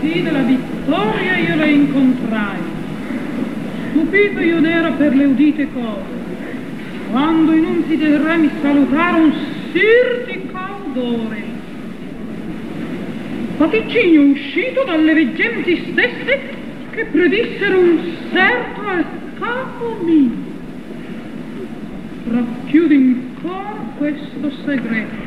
sì, della vittoria io la incontrai. Stupito io n'era per le udite cose, quando in un si del re mi salutaron sir di caudore. Vaticigno uscito dalle veggenti stesse che predissero un serto al capo mio. Racchiudi in cor questo segreto.